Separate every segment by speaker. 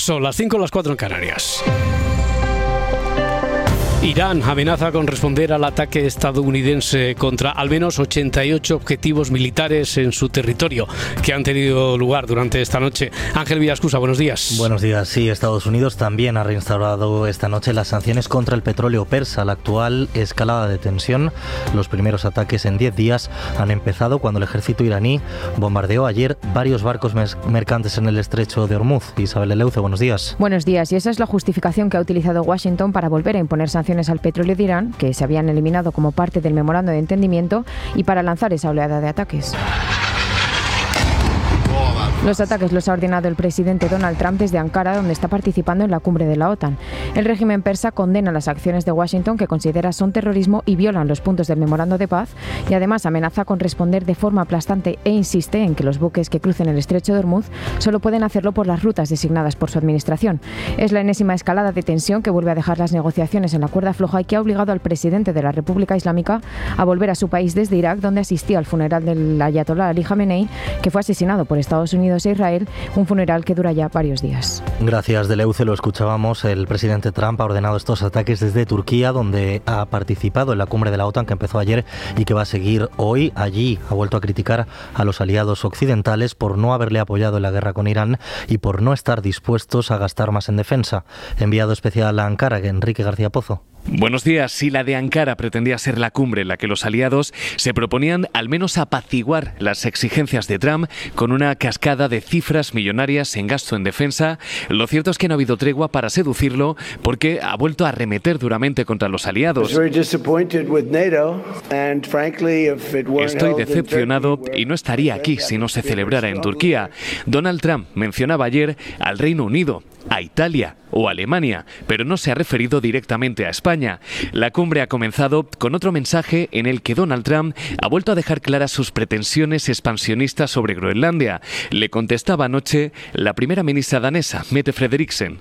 Speaker 1: Son las 5, las 4 en Canarias. Irán amenaza con responder al ataque estadounidense contra al menos 88 objetivos militares en su territorio que han tenido lugar durante esta noche. Ángel Villascusa, buenos días.
Speaker 2: Buenos días. Sí, Estados Unidos también ha reinstaurado esta noche las sanciones contra el petróleo persa. La actual escalada de tensión, los primeros ataques en 10 días han empezado cuando el ejército iraní bombardeó ayer varios barcos mercantes en el estrecho de Hormuz. Isabel Eleuce, buenos días.
Speaker 3: Buenos días. Y esa es la justificación que ha utilizado Washington para volver a imponer sanciones al petróleo de Irán, que se habían eliminado como parte del memorando de entendimiento, y para lanzar esa oleada de ataques. Los ataques los ha ordenado el presidente Donald Trump desde Ankara, donde está participando en la cumbre de la OTAN. El régimen persa condena las acciones de Washington, que considera son terrorismo y violan los puntos del memorando de paz, y además amenaza con responder de forma aplastante e insiste en que los buques que crucen el estrecho de Hormuz solo pueden hacerlo por las rutas designadas por su administración. Es la enésima escalada de tensión que vuelve a dejar las negociaciones en la cuerda floja y que ha obligado al presidente de la República Islámica a volver a su país desde Irak, donde asistía al funeral del ayatolá Ali Jamenei, que fue asesinado por Estados Unidos e Israel, un funeral que dura ya varios días.
Speaker 2: Gracias, Deleuze. Lo escuchábamos. El presidente Trump ha ordenado estos ataques desde Turquía, donde ha participado en la cumbre de la OTAN que empezó ayer y que va a seguir hoy. Allí ha vuelto a criticar a los aliados occidentales por no haberle apoyado en la guerra con Irán y por no estar dispuestos a gastar más en defensa. Enviado especial a Ankara, Enrique García Pozo.
Speaker 4: Buenos días. Si la de Ankara pretendía ser la cumbre en la que los aliados se proponían al menos apaciguar las exigencias de Trump con una cascada de cifras millonarias en gasto en defensa, lo cierto es que no ha habido tregua para seducirlo porque ha vuelto a arremeter duramente contra los aliados. Estoy decepcionado y no estaría aquí si no se celebrara en Turquía. Donald Trump mencionaba ayer al Reino Unido, a Italia o Alemania, pero no se ha referido directamente a España. La cumbre ha comenzado con otro mensaje en el que Donald Trump ha vuelto a dejar claras sus pretensiones expansionistas sobre Groenlandia. Le contestaba anoche la primera ministra danesa, Mette Frederiksen.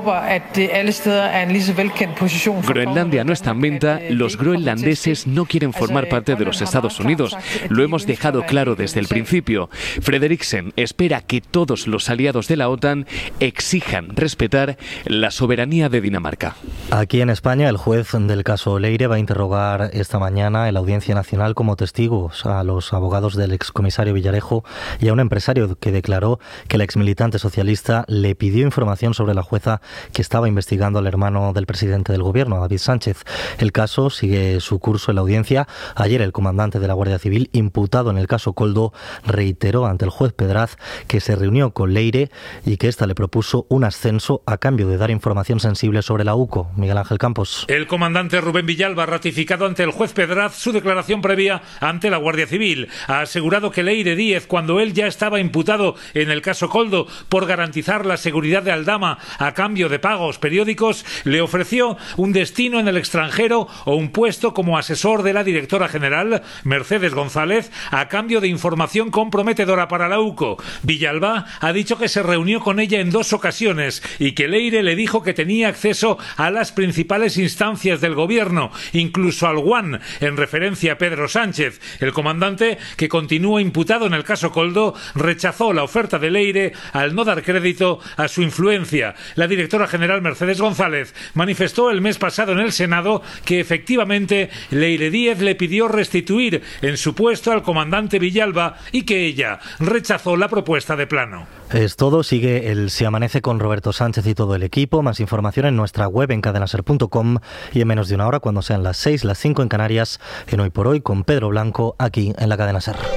Speaker 4: Groenlandia no está en venta, los groenlandeses no quieren formar parte de los Estados Unidos. Lo hemos dejado claro desde el principio. Frederiksen espera que todos los aliados de la OTAN exijan respetar la soberanía de Dinamarca.
Speaker 2: Aquí en España, el juez del caso Leire va a interrogar esta mañana en la Audiencia Nacional como testigos a los abogados del excomisario Villarejo y a un empresario que declaró que la exmilitante socialista le pidió información sobre la jueza que estaba investigando al hermano del presidente del gobierno, David Sánchez. El caso sigue su curso en la audiencia. Ayer el comandante de la Guardia Civil, imputado en el caso Koldo, reiteró ante el juez Pedraz que se reunió con Leire y que ésta le propuso un ascenso a cambio de dar información sensible sobre la UCO. Miguel Ángel Campos.
Speaker 5: El comandante Rubén Villalba ha ratificado ante el juez Pedraz su declaración previa ante la Guardia Civil. Ha asegurado que Leire Díez, cuando él ya estaba imputado en el caso Koldo por garantizar la seguridad de Aldama a cambio de pagos periódicos, le ofreció un destino en el extranjero o un puesto como asesor de la directora general, Mercedes González, a cambio de información comprometedora para la UCO. Villalba ha dicho que se reunió con ella en 2 ocasiones y que Leire le dijo que tenía acceso a las principales instancias del gobierno, incluso al GUAN, en referencia a Pedro Sánchez. El comandante, que continúa imputado en el caso Koldo, rechazó la oferta de Leire al no dar crédito a su influencia. La directora general Mercedes González manifestó el mes pasado en el Senado que efectivamente Leire Díez le pidió restituir en su puesto al comandante Villalba y que ella rechazó la propuesta de plano.
Speaker 2: Es todo. Sigue el Se Amanece con Roberto Sánchez y todo el equipo. Más información en nuestra web en cadenaser.com y en menos de una hora, cuando sean las 6, las 5 en Canarias, en Hoy por Hoy con Pedro Blanco, aquí en la Cadena Ser.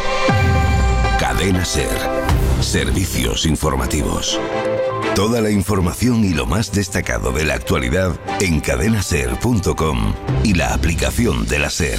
Speaker 6: Cadena Ser. Servicios informativos. Toda la información y lo más destacado de la actualidad en cadenaser.com y la aplicación de la Ser.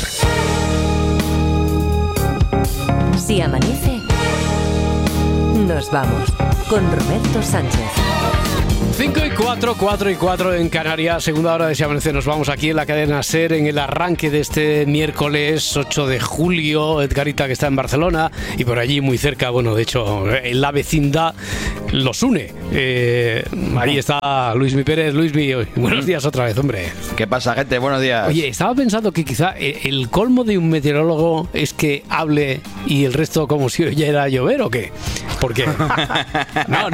Speaker 7: Si amanece, nos vamos con Roberto Sánchez.
Speaker 1: 5 y 4, 4 y 4 en Canarias, segunda hora de Si Amanece. Nos vamos aquí en la cadena SER en el arranque de este miércoles 8 de julio. Edgarita, que está en Barcelona y por allí muy cerca, bueno, de hecho, en la vecindad, los une. Ahí está Luismi Pérez. Luismi, buenos días otra vez, hombre.
Speaker 8: ¿Qué pasa, gente? Buenos días.
Speaker 1: Oye, estaba pensando que quizá el colmo de un meteorólogo es que hable y el resto como si oyera llover, ¿o qué? Porque no.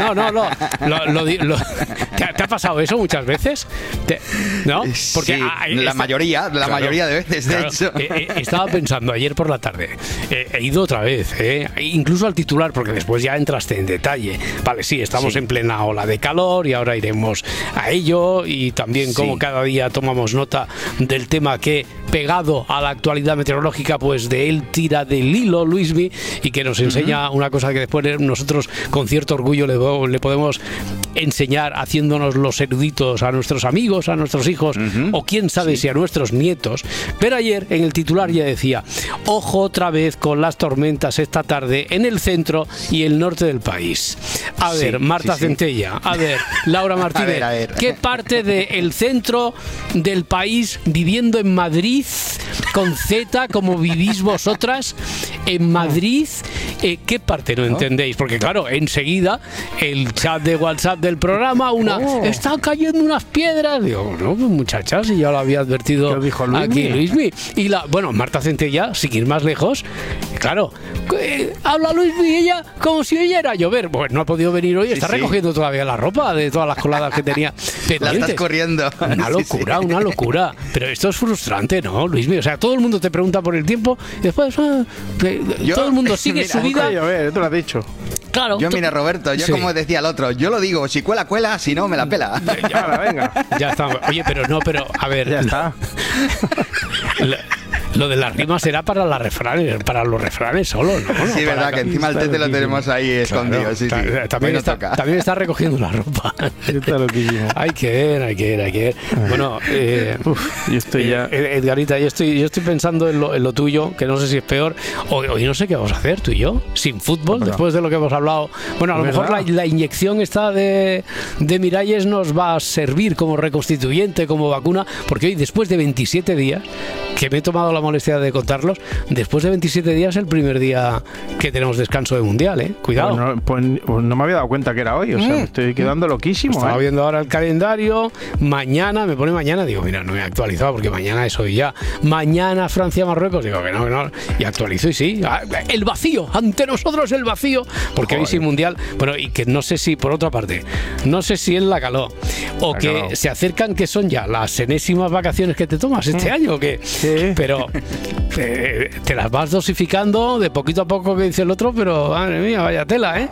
Speaker 1: ¿Te ha pasado eso muchas veces? ¿No? Porque
Speaker 8: sí, la mayoría de veces, de hecho.
Speaker 1: Estaba pensando ayer por la tarde, he ido otra vez, incluso al titular, porque después ya entraste en detalle. Vale, sí, estamos en plena ola de calor y ahora iremos a ello, y también como cada día tomamos nota del tema que, pegado a la actualidad meteorológica, pues de él tira del hilo Luismi, y que nos enseña una cosa que después nosotros con cierto orgullo le podemos enseñar, haciéndonos los eruditos a nuestros amigos, a nuestros hijos, o quién sabe si a nuestros nietos. Pero ayer en el titular ya decía: ojo otra vez con las tormentas esta tarde en el centro y el norte del país. A ver, Marta Centella, a ver, Laura Martínez, a ver. ¿Qué parte del centro del país, viviendo en Madrid, con Z, como vivís vosotras, en Madrid, qué parte no entendéis? Porque claro, enseguida el chat de WhatsApp del programa, están cayendo unas piedras. Digo, no, pues muchachas, y ya lo había advertido aquí Luismi. Y Marta Centella, sin ir más lejos, claro, habla Luismi y ella como si oyera llover. Pues no ha podido venir hoy, está recogiendo todavía la ropa de todas las coladas que tenía pendientes.
Speaker 8: La estás corriendo.
Speaker 1: Una locura. Pero esto es frustrante, ¿no, Luismi? O sea, todo el mundo te pregunta por el tiempo y después todo el mundo sigue su vida.
Speaker 9: Tú lo has dicho.
Speaker 1: Claro.
Speaker 8: Mira, Roberto, como decía el otro, yo lo digo, si cuela, si no, me la pela.
Speaker 9: Venga.
Speaker 1: Ya está. Oye, pero a ver.
Speaker 9: Ya está.
Speaker 1: Lo de las rimas era para los refranes solo, ¿no?
Speaker 8: Sí, verdad, que encima el tete lo tenemos ahí escondido. Claro, sí.
Speaker 1: También está recogiendo la ropa.
Speaker 9: Está loquísimo.
Speaker 1: Hay que ver. Bueno,
Speaker 9: yo estoy ya...
Speaker 1: Edgarita, yo estoy pensando en lo tuyo, que no sé si es peor. Hoy no sé qué vamos a hacer, tú y yo, sin fútbol, después de lo que hemos hablado. Bueno, a lo mejor la inyección esta de Miralles nos va a servir como reconstituyente, como vacuna, porque hoy, después de 27 días, que me he tomado la molestia de contarlos, después de 27 días el primer día que tenemos descanso de Mundial, cuidado.
Speaker 9: Pues no me había dado cuenta que era hoy, o sea, me estoy quedando loquísimo.
Speaker 1: Estaba viendo ahora el calendario, me pone mañana, digo, mira, no me he actualizado porque mañana es hoy ya. Mañana Francia-Marruecos, digo que no, y actualizo y sí, el vacío, ante nosotros el vacío, porque hoy sin Mundial, bueno, y que no sé si, por otra parte, no sé si es la calor, o que se acercan, que son ya las enésimas vacaciones que te tomas este año, que pero te las vas dosificando de poquito a poco, que dice el otro, pero madre mía, vaya tela,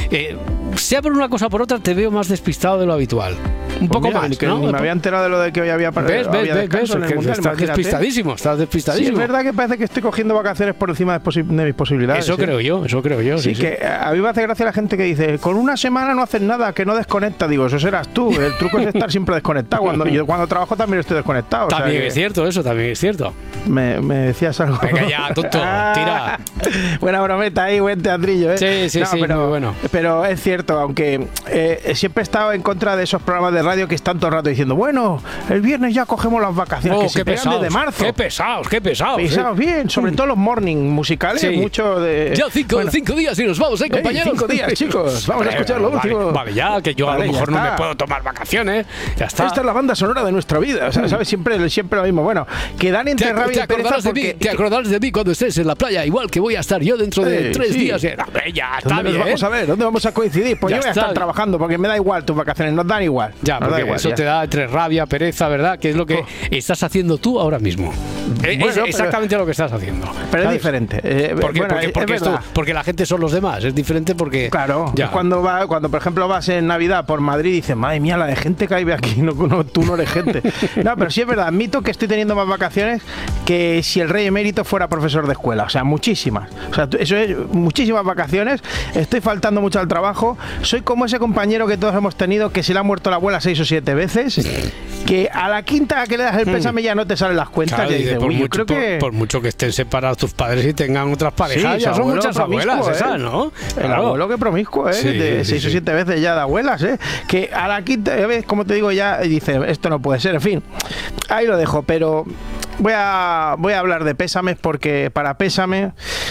Speaker 1: sea por una cosa o por otra, te veo más despistado de lo habitual. Un poco más, ¿no?
Speaker 9: Ni me había enterado de lo de que hoy había descanso en el Mundial.
Speaker 1: Estás despistadísimo. Sí,
Speaker 9: es verdad que parece que estoy cogiendo vacaciones por encima de mis posibilidades.
Speaker 1: Eso creo yo.
Speaker 9: Sí, que a mí me hace gracia la gente que dice, con una semana no haces nada, que no desconecta. Digo, eso serás tú. El truco es estar siempre desconectado. Yo cuando trabajo también estoy desconectado.
Speaker 1: También es cierto eso, también es cierto.
Speaker 9: Me decías algo.
Speaker 1: Venga ya, tonto, tira.
Speaker 9: Buena brometa ahí, buen teatrillo,
Speaker 1: Sí, pero, muy bueno.
Speaker 9: Pero es cierto, aunque siempre he estado en contra de esos programas de radio que están todo el rato diciendo, bueno, el viernes ya cogemos las vacaciones, que se pegan desde marzo.
Speaker 1: Qué pesados.
Speaker 9: Pesados, bien, sobre todo los morning musicales, mucho de...
Speaker 1: Ya 5 días y nos vamos, compañeros.
Speaker 9: 5 días, chicos, vamos a escuchar lo último.
Speaker 1: Vale, ya, que yo a lo mejor no me puedo tomar vacaciones, ya está.
Speaker 9: Esta es la banda sonora de nuestra vida, o sea, ¿sabes? Siempre lo mismo. Bueno, que dan entre rabia y pereza porque...
Speaker 1: Te acordarás de mí cuando estés en la playa, igual que voy a estar yo dentro de 3 días. Ya está bien.
Speaker 9: Vamos a ver, ¿dónde vamos a coincidir? Pues yo voy a estar trabajando, porque me da igual tus vacaciones, nos dan igual.
Speaker 1: Ya, porque eso te da entre rabia, pereza, ¿verdad? Que es lo que estás haciendo tú ahora mismo. Es exactamente lo que estás haciendo.
Speaker 9: Pero es diferente.
Speaker 1: Porque la gente son los demás. Es diferente porque...
Speaker 9: Claro. Ya. Cuando por ejemplo vas en Navidad por Madrid y dices, madre mía, la de gente que hay aquí, tú no eres gente. No, pero sí es verdad, admito que estoy teniendo más vacaciones que si el rey emérito fuera profesor de escuela. O sea, muchísimas. O sea, eso es muchísimas vacaciones. Estoy faltando mucho al trabajo. Soy como ese compañero que todos hemos tenido, que se le ha muerto la abuela 6 o 7 veces, que a la quinta que le das el pésame ya no te salen las cuentas.
Speaker 1: Claro,
Speaker 9: y dices,
Speaker 1: por mucho que estén separados tus padres y tengan otras parejas, ya son muchas abuelas esas, ¿no?
Speaker 9: El abuelo que promiscuo, de 6 o 7 veces ya de abuelas, que a la quinta vez, como te digo, ya dice, esto no puede ser, en fin, ahí lo dejo, pero voy a hablar de pésames, porque para pésame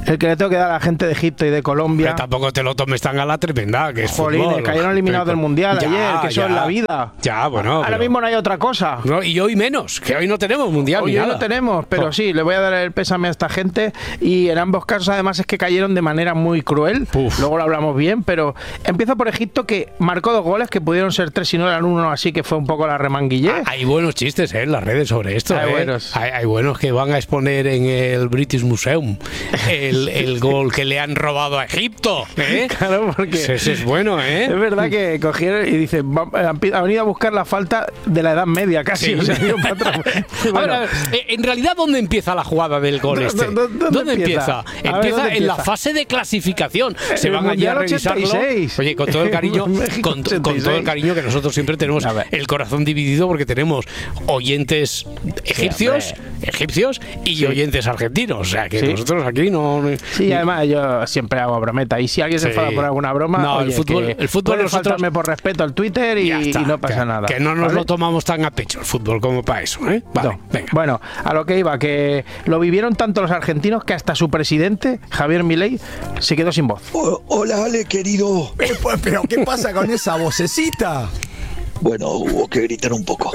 Speaker 9: El que le tengo que dar a la gente de Egipto y de Colombia.
Speaker 1: Pero tampoco te lo tomes tan a la tremenda, que es fútbol.
Speaker 9: Cayeron eliminados del Mundial ayer, que eso es la vida.
Speaker 1: Ya, bueno.
Speaker 9: Ahora mismo no hay otra cosa.
Speaker 1: No, y hoy menos, que hoy no tenemos Mundial
Speaker 9: hoy
Speaker 1: ni nada.
Speaker 9: No tenemos, pero sí, le voy a dar el pésame a esta gente. Y en ambos casos, además, es que cayeron de manera muy cruel. Luego lo hablamos bien, pero empiezo por Egipto, que marcó 2 goles, que pudieron ser 3 y no eran 1, así que fue un poco la remanguillé.
Speaker 1: Hay buenos chistes en las redes sobre esto. Hay buenos que van a exponer en el British Museum el gol que le han robado a Egipto.
Speaker 9: Claro, porque
Speaker 1: ese es bueno,
Speaker 9: Es verdad que cogieron y dicen, han venido a buscar la falta de la Edad Media casi. Sí. O sea,
Speaker 1: a ver, en realidad, ¿dónde empieza la jugada del gol este? ¿Dónde empieza? Empieza en la fase de clasificación. Se van allí a revisarlo. 86. Oye, con todo el cariño, con todo el cariño que nosotros siempre tenemos el corazón dividido, porque tenemos oyentes egipcios y oyentes argentinos. O sea, que nosotros aquí no...
Speaker 9: Sí, además yo siempre hago brometa. Y si alguien se enfada por alguna broma,
Speaker 1: no,
Speaker 9: oye, el fútbol nosotros por respeto al Twitter y no pasa nada.
Speaker 1: Que no nos lo tomamos tan a pecho el fútbol como para eso, Vale, venga.
Speaker 9: Bueno, a lo que iba, que lo vivieron tanto los argentinos que hasta su presidente, Javier Milei, se quedó sin voz.
Speaker 10: Hola, Ale, querido.
Speaker 11: Pero ¿qué pasa con esa vocecita?
Speaker 10: Bueno, hubo que gritar un poco.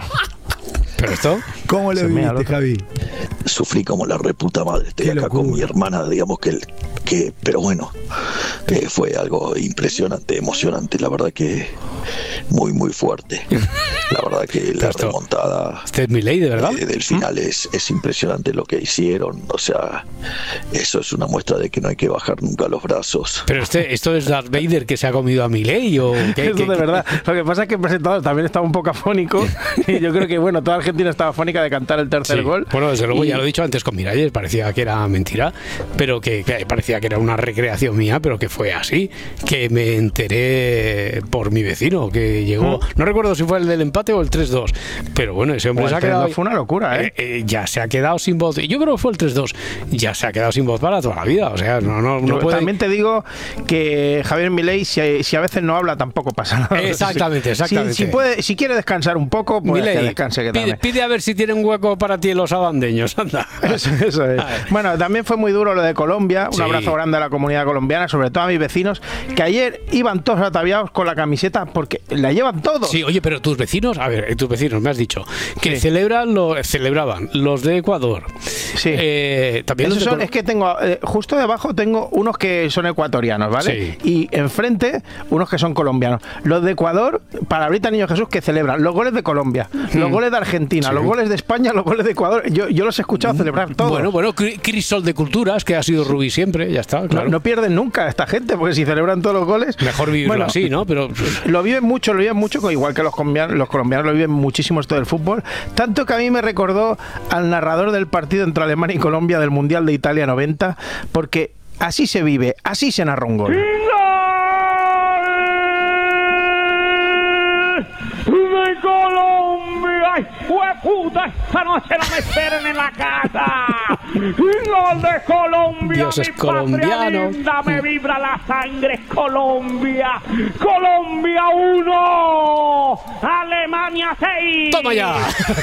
Speaker 1: ¿Pero esto?
Speaker 11: ¿Cómo lo viviste, Javi?
Speaker 10: Sufrí como la reputa madre. Estoy acá con mi hermana, digamos que pero bueno, fue algo impresionante, emocionante, la verdad que muy, muy fuerte. La verdad que la remontada
Speaker 1: es Milei, ¿de verdad?
Speaker 10: Del final es impresionante lo que hicieron. O sea, eso es una muestra de que no hay que bajar nunca los brazos.
Speaker 1: Pero esto es Darth Vader que se ha comido a Milei, ¿o qué?
Speaker 9: Eso de verdad. Lo que pasa es que el presentador también estaba un poco afónico y yo creo que toda Argentina estaba afónica de cantar el tercer gol.
Speaker 1: Bueno, desde luego ya lo he dicho antes con Miralles, parecía que era mentira, pero que parecía que era una recreación mía, pero que fue así, que me enteré por mi vecino, que llegó, no recuerdo si fue el del empate o el 3-2, pero bueno, ese hombre se ha quedado...
Speaker 9: Fue una locura,
Speaker 1: ya se ha quedado sin voz, yo creo que fue el 3-2, ya se ha quedado sin voz para toda la vida, o sea, no puede...
Speaker 9: También te digo que Javier Milei, si a veces no habla, tampoco pasa nada.
Speaker 1: Exactamente.
Speaker 9: Si quiere descansar un poco, pues Milei, que descanse.
Speaker 1: Pide a ver si tiene un hueco para ti en los abandeños, anda.
Speaker 9: Eso es. Bueno, también fue muy duro lo de Colombia. Un abrazo grande a la comunidad colombiana, sobre todo a mis vecinos, que ayer iban todos ataviados con la camiseta porque la llevan todos.
Speaker 1: Sí, oye, pero tus vecinos, me has dicho que celebraban los de Ecuador.
Speaker 9: Sí.
Speaker 1: También
Speaker 9: es que tengo justo debajo tengo unos que son ecuatorianos, ¿vale? Sí. Y enfrente unos que son colombianos. Los de Ecuador, Palabrita Niño Jesús, que celebran los goles de Colombia, los goles de Argentina, los goles de España, los goles de Ecuador. Yo los he escuchado celebrar todos.
Speaker 1: Bueno, Crisol de Culturas, que ha sido Rubí siempre, ya está, claro.
Speaker 9: No pierden nunca esta gente, porque si celebran todos los goles...
Speaker 1: Mejor vivirlo así, ¿no? Pero
Speaker 9: lo viven mucho, igual que los colombianos lo viven muchísimo esto del fútbol. Tanto que a mí me recordó al narrador del partido entre Alemania y Colombia del Mundial de Italia 90, porque así se vive, así se narra un gol.
Speaker 12: ¡De Colombia! ¡Ay, hueputa! ¡Esta noche no me esperen en la casa! ¡Gol de Colombia!
Speaker 1: Dios es colombiano.
Speaker 12: Linda, me vibra la sangre, Colombia. ¡Colombia 1! ¡Alemania 6!
Speaker 1: ¡Toma ya!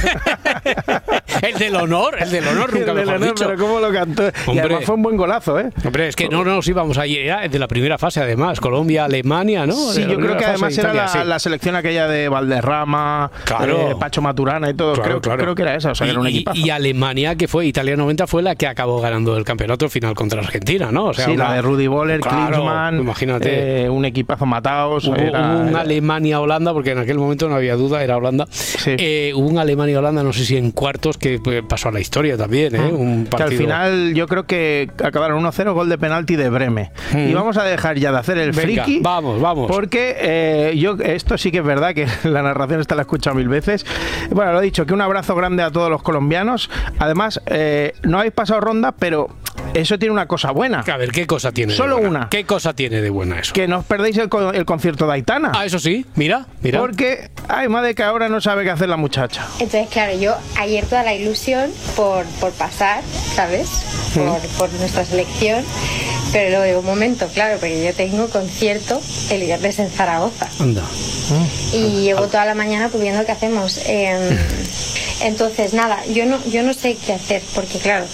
Speaker 1: El del honor nunca mejor dicho.
Speaker 9: Pero cómo lo cantó. Hombre, y además fue un buen golazo, ¿eh?
Speaker 1: Hombre, es que no nos íbamos a ir, era de la primera fase además, Colombia, Alemania, ¿no?
Speaker 9: Sí, yo creo que además era la selección aquella de Valderrama, Pacho Maturana y todo, creo que era esa, o sea, era un equipazo.
Speaker 1: Y Alemania, que fue Italia 90, fue la que acabó ganando el campeonato final contra Argentina, ¿no? O sea,
Speaker 9: sí, la de Rudi Voller, Klinsmann,
Speaker 1: imagínate.
Speaker 9: Un equipazo mataos.
Speaker 1: Hubo un Alemania-Holanda, porque en aquel momento no había duda, era Holanda. Sí. Hubo un Alemania-Holanda, no sé si en cuartos, que pasó a la historia también, un partido.
Speaker 9: Que al final yo creo que acabaron 1-0, gol de penalti de Breme. Y vamos a dejar ya de hacer el friki.
Speaker 1: Vamos.
Speaker 9: Porque esto sí que es verdad, que la narración esta la he escuchado 1000 veces. Bueno, lo he dicho, que un abrazo grande a todos los colombianos. Además, no habéis pasado ronda, pero eso tiene una cosa buena.
Speaker 1: A ver, ¿qué cosa tiene?
Speaker 9: Solo una.
Speaker 1: ¿Qué cosa tiene de buena eso?
Speaker 9: Que no os perdéis el concierto de Aitana.
Speaker 1: Ah, eso sí, mira.
Speaker 9: Porque, madre, que ahora no sabe qué hacer la muchacha.
Speaker 13: Entonces, claro, yo ayer toda la ilusión por pasar, ¿sabes? Por nuestra selección. Pero luego digo, un momento, claro, porque yo tengo concierto el viernes en Zaragoza.
Speaker 1: Anda.
Speaker 13: Y llevo toda la mañana pues viendo qué hacemos. Entonces, nada, yo no sé qué hacer, porque claro,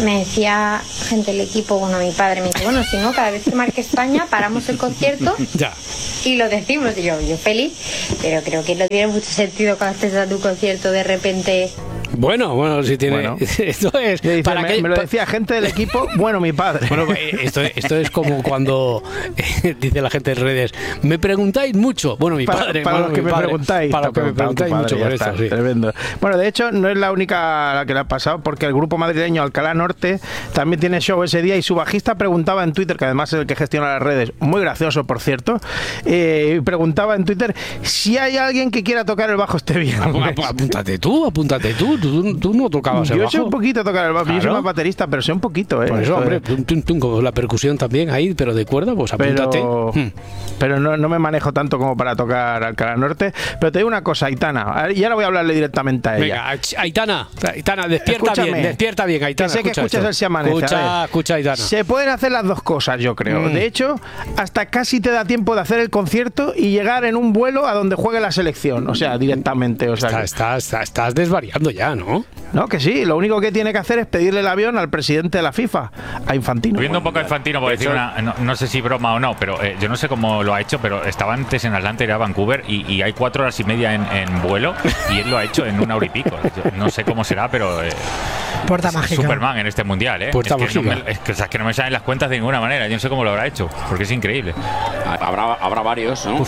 Speaker 13: me decía gente del equipo, bueno, mi padre me dice, bueno, si no, cada vez que marque España paramos el concierto y lo decimos. Y yo feliz, pero creo que no tiene mucho sentido cuando estés dando un concierto de repente.
Speaker 1: Bueno, si tiene. Bueno. Esto es.
Speaker 9: Dice, me lo decía gente del equipo, bueno, mi padre.
Speaker 1: Bueno, esto es como cuando dice la gente en redes, me preguntáis mucho. Bueno, mi padre.
Speaker 9: Para los que me preguntáis.
Speaker 1: Para los que me preguntáis mucho por esto, sí.
Speaker 9: Tremendo. Bueno, de hecho, no es la única a la que le ha pasado, porque el grupo madrileño Alcalá Norte también tiene show ese día y su bajista preguntaba en Twitter, que además es el que gestiona las redes, muy gracioso, por cierto, preguntaba en Twitter si hay alguien que quiera tocar el bajo este viernes.
Speaker 1: Apúntate tú. Tú no tocabas el bajo.
Speaker 9: Yo sé un poquito tocar el bajo. Claro. Yo soy más baterista, pero sé un poquito,
Speaker 1: Por eso, hombre, como la percusión también ahí, pero de cuerda, pues apúntate.
Speaker 9: Pero no me manejo tanto como para tocar Alcalá Norte. Pero te digo una cosa, Aitana, y ahora voy a hablarle directamente a ella.
Speaker 1: Venga, Aitana, despierta bien, Aitana.
Speaker 9: Que sé que escuchas el Si Amanece.
Speaker 1: Escucha, Aitana.
Speaker 9: Se pueden hacer las dos cosas, yo creo. De hecho, hasta casi te da tiempo de hacer el concierto y llegar en un vuelo a donde juegue la selección, o sea, directamente. O sea,
Speaker 1: estás desvariando ya, ¿no?
Speaker 9: No, que sí, lo único que tiene que hacer es pedirle el avión al presidente de la FIFA, a Infantino.
Speaker 14: Viendo un poco a Infantino, por decir no sé si broma o no, pero yo no sé cómo lo ha hecho, pero estaba antes en Atlanta, era Vancouver, y hay 4 horas y media en vuelo, y él lo ha hecho en 1 hora y pico. Yo no sé cómo será, pero
Speaker 15: Puerta mágica.
Speaker 14: Superman en este mundial, ¿eh?
Speaker 1: Puerta mágica.
Speaker 14: Es que no me salen las cuentas de ninguna manera. Yo no sé cómo lo habrá hecho, porque es increíble.
Speaker 16: Habrá varios, ¿no?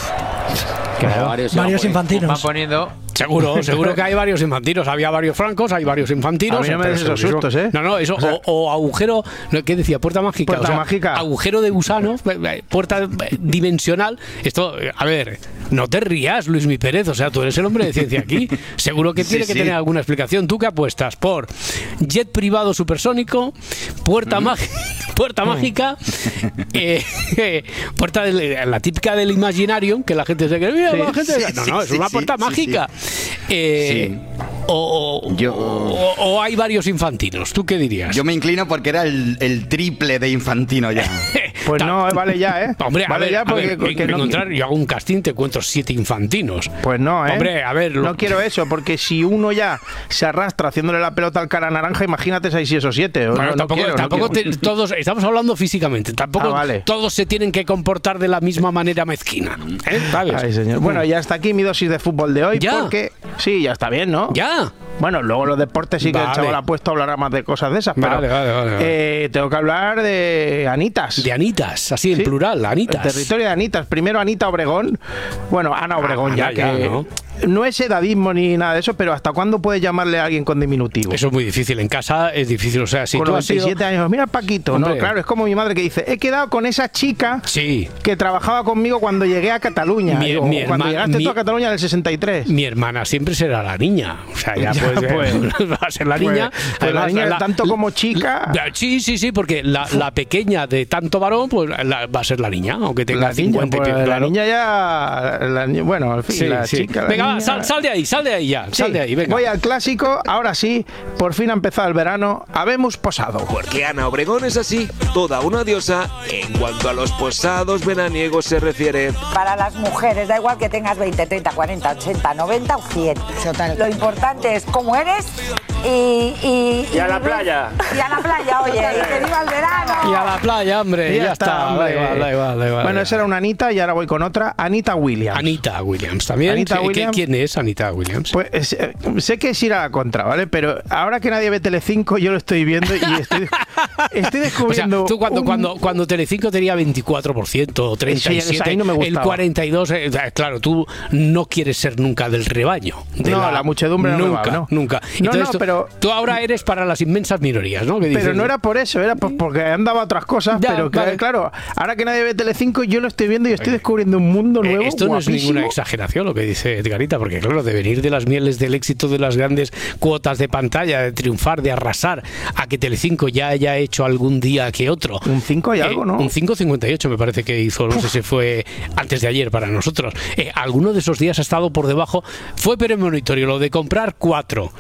Speaker 15: Varios Infantinos.
Speaker 16: Van poniendo...
Speaker 1: Seguro que hay varios Infantinos. Había varios Francos, hay varios Infantinos.
Speaker 9: A mí no me des esos sustos, ¿eh?
Speaker 1: No, eso, o agujero, ¿qué decía? Puerta mágica.
Speaker 9: Puerta mágica.
Speaker 1: Agujero de gusano, puerta dimensional. Esto, a ver, no te rías, Luismi Pérez, o sea, tú eres el hombre de ciencia aquí. Seguro que tiene que tener alguna explicación. ¿Tú qué apuestas? ¿Por jet privado supersónico, puerta mágica, puerta la típica del Imaginarium, que la gente se cree, no, es una puerta mágica. O hay varios Infantinos. ¿Tú qué dirías?
Speaker 8: Yo me inclino porque era el triple de Infantino ya.
Speaker 9: Pues no, vale ya, ¿eh?
Speaker 1: Hombre,
Speaker 9: vale ya porque
Speaker 1: yo hago un casting, te encuentro 7 Infantinos.
Speaker 9: Pues no, ¿eh?
Speaker 1: Hombre, a ver...
Speaker 9: No quiero eso, porque si uno ya se arrastra haciéndole la pelota al cara naranja, imagínate 6 y esos 7.
Speaker 1: Bueno, tampoco todos... Estamos hablando físicamente. Tampoco todos se tienen que comportar de la misma manera mezquina. ¿Sabes?
Speaker 9: Ay, señor. Bueno, ya está aquí mi dosis de fútbol de hoy.
Speaker 1: ¿Ya?
Speaker 9: Porque... Sí, ya está bien, ¿no?
Speaker 1: ¿Ya?
Speaker 9: Bueno, luego los deportes sí que el chaval ha puesto a hablar más de cosas de esas, pero
Speaker 1: vale.
Speaker 9: Tengo que hablar de Anitas.
Speaker 1: De Anitas, así en plural, Anitas.
Speaker 9: El territorio de Anitas. Primero Anita Obregón. Bueno, Ana Obregón no es edadismo ni nada de eso, pero ¿hasta cuándo puedes llamarle a alguien con diminutivo?
Speaker 1: Eso es muy difícil. En casa es difícil. O sea, si
Speaker 9: con
Speaker 1: tú
Speaker 9: 97 años, mira Paquito. Hombre. No, claro, es como mi madre que dice, he quedado con esa chica que trabajaba conmigo cuando llegué a Cataluña. Cuando llegaste tú a Cataluña en el 63.
Speaker 1: Mi hermana siempre será la niña. O sea, ya pues va a ser la niña.
Speaker 9: Pues la niña tanto como chica.
Speaker 1: Sí, porque la pequeña de tanto varón, pues va a ser la niña, aunque tenga 50
Speaker 9: pues la niña ya... bueno, en fin, la chica...
Speaker 1: Venga, sal de ahí ya. Sal de ahí, venga.
Speaker 9: Voy al clásico. Ahora sí, por fin ha empezado el verano. Habemos posado.
Speaker 17: Porque Ana Obregón es así, toda una diosa en cuanto a los posados veraniegos se refiere.
Speaker 18: Para las mujeres, da igual que tengas 20, 30, 40, 80, 90 o 100. Total. Lo importante es cómo eres y
Speaker 19: a la playa.
Speaker 18: Y a la playa, oye, y que viva el verano.
Speaker 1: Y a la playa, hombre. Ya está, hombre. Da igual.
Speaker 9: Bueno, esa era una Anita y ahora voy con otra. Anita Williams.
Speaker 1: Anita Williams también.
Speaker 9: Anita Williams.
Speaker 1: ¿Quién es Anita Williams?
Speaker 9: Pues sé que es ir a la contra, ¿vale? Pero ahora que nadie ve Telecinco, yo lo estoy viendo y estoy descubriendo...
Speaker 1: O sea, tú cuando Telecinco tenía 24% o 37%,
Speaker 9: ahí no me gustaba.
Speaker 1: El 42%, claro, tú no quieres ser nunca del rebaño.
Speaker 9: La muchedumbre
Speaker 1: nunca. Entonces, pero tú ahora eres para las inmensas minorías, ¿no?
Speaker 9: Pero no era por eso, era porque andaba otras cosas, pero claro, ahora que nadie ve Telecinco, yo lo estoy viendo y estoy descubriendo un mundo nuevo.
Speaker 1: Esto no es ninguna exageración lo que dice Edgarita, porque claro, de venir de las mieles del éxito de las grandes cuotas de pantalla, de triunfar, de arrasar, a que Telecinco ya haya hecho algún día que otro.
Speaker 9: Un 5 y algo, ¿no?
Speaker 1: Un 5,58 me parece que hizo, no sé si fue antes de ayer para nosotros. Alguno de esos días ha estado por debajo. Fue premonitorio lo de comprar 4.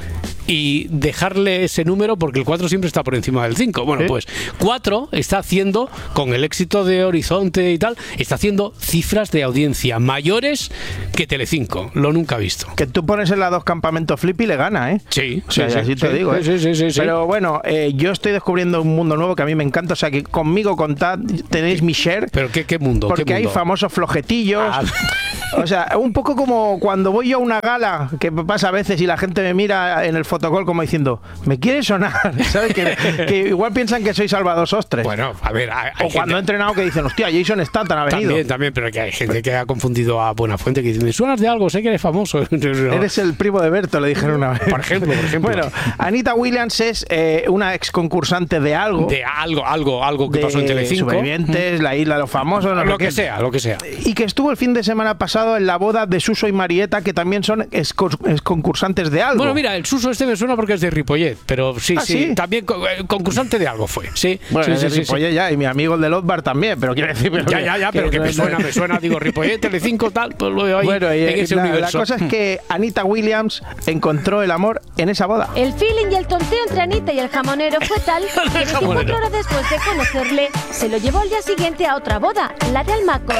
Speaker 1: y dejarle ese número porque el 4 siempre está por encima del 5. Bueno, pues 4 está haciendo, con el éxito de Horizonte y tal, está haciendo cifras de audiencia mayores que Telecinco. Lo nunca visto.
Speaker 9: Que tú pones en la 2 Campamento Flip y le gana, ¿eh?
Speaker 1: Sí,
Speaker 9: o sea, así te digo, ¿eh?
Speaker 1: Sí.
Speaker 9: Pero bueno, yo estoy descubriendo un mundo nuevo que a mí me encanta. O sea, que conmigo contad, tenéis mi share.
Speaker 1: ¿Pero qué mundo?
Speaker 9: Porque hay famosos flojetillos. O sea, un poco como cuando voy yo a una gala, que pasa a veces y la gente me mira en el fotocall como diciendo, ¿me quieres sonar? ¿Sabes? Que igual piensan que soy Salvador Sostres.
Speaker 1: Bueno, a ver,
Speaker 9: o cuando he entrenado que dicen, hostia, Jason Statham ha venido.
Speaker 1: También, pero que hay gente que ha confundido a Buenafuente, que dice, me suenas de algo, sé que eres famoso.
Speaker 9: Eres el primo de Berto, le dijeron una vez.
Speaker 1: Por ejemplo.
Speaker 9: Bueno, Anita Williams es una ex concursante de algo.
Speaker 1: De algo que pasó en Telecinco.
Speaker 9: Supervivientes, La Isla de los Famosos,
Speaker 1: lo que sea.
Speaker 9: Y que estuvo el fin de semana pasado en la boda de Suso y Marieta, que también son ex concursantes de algo.
Speaker 1: Bueno, mira, el Suso este me suena porque es de Ripollet, pero sí, también concursante de algo fue. Sí,
Speaker 9: bueno,
Speaker 1: sí,
Speaker 9: de Ripollet ya, y mi amigo el de Lotbar también, pero quiero decir...
Speaker 1: Ya, pero que me suena, digo, Ripollet, Telecinco, tal, pues lo veo ahí en ese universo.
Speaker 9: La cosa es que Anita Williams encontró el amor en esa boda.
Speaker 19: El feeling y el tonteo entre Anita y el jamonero fue tal que 24 horas después de conocerle, se lo llevó al día siguiente a otra boda, la de Almacor.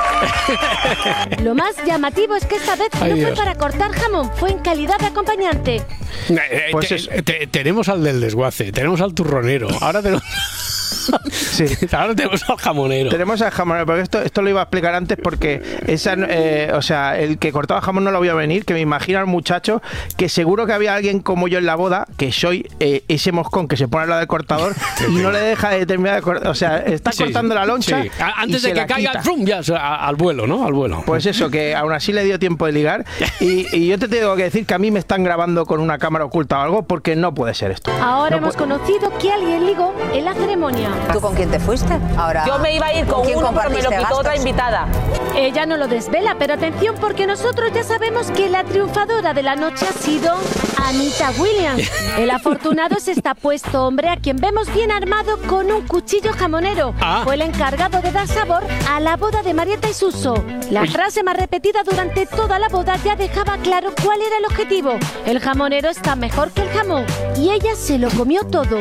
Speaker 19: Lo más llamativo es que esta vez no fue para cortar jamón, fue en calidad de acompañante.
Speaker 1: Pues tenemos al del desguace, tenemos al turronero, ahora tenemos...
Speaker 9: Sí.
Speaker 1: Ahora tenemos al jamonero.
Speaker 9: Tenemos al jamonero, porque esto lo iba a explicar antes porque o sea, el que cortaba jamón no lo vio venir, que me imagino al muchacho que seguro que había alguien como yo en la boda, que soy ese moscón que se pone al lado del cortador y no le deja de terminar de cortar. O sea, está cortando la loncha.
Speaker 1: Antes de que caiga al vuelo, ¿no? Al vuelo.
Speaker 9: Pues eso, que aún así le dio tiempo de ligar. Y yo te tengo que decir que a mí me están grabando con una cámara oculta o algo, porque no puede ser esto.
Speaker 19: Ahora hemos conocido que alguien ligó en la ceremonia.
Speaker 18: ¿Tú con quién te fuiste? Ahora,
Speaker 20: yo me iba a ir con uno, pero me lo quitó otra invitada.
Speaker 19: Ella no lo desvela, pero atención, porque nosotros ya sabemos que la triunfadora de la noche ha sido Anita Williams. El afortunado es este apuesto hombre a quien vemos bien armado con un cuchillo jamonero. Fue el encargado de dar sabor a la boda de Marieta y Suso. La frase más repetida durante toda la boda ya dejaba claro cuál era el objetivo. El jamonero está mejor que el jamón. Y ella se lo comió todo.